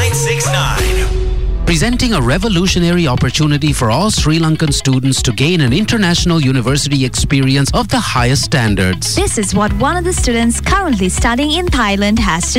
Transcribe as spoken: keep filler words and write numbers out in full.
nine six nine. Presenting a revolutionary opportunity for all Sri Lankan students to gain an international university experience of the highest standards. This is what one of the students currently studying in Thailand has to